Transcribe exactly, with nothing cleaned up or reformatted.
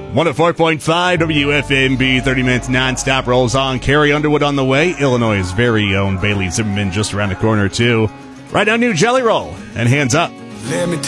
one oh four point five W F M B, thirty minutes nonstop rolls on. Carrie Underwood on the way. Illinois' very own Bailey Zimmerman just around the corner, too. Right now, new Jelly Roll and Hands Up. Let me